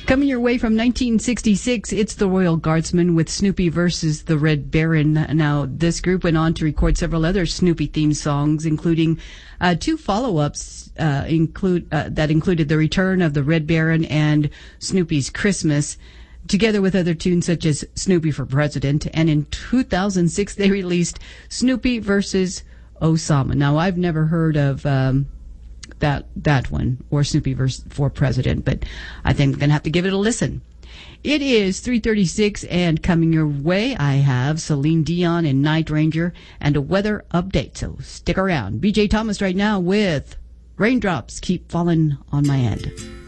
Coming your way from 1966, it's the Royal Guardsmen with Snoopy versus the Red Baron. Now, this group went on to record several other Snoopy-themed songs, including two follow-ups that included the return of the Red Baron and Snoopy's Christmas, together with other tunes such as Snoopy for President. And in 2006, they released Snoopy versus Osama. Now, I've never heard of that one, or Snoopy for President, but I think I'm going to have to give it a listen. It is 3:36, and coming your way, I have Celine Dion and Night Ranger and a weather update, so stick around. BJ Thomas right now with Raindrops Keep Falling on My Head.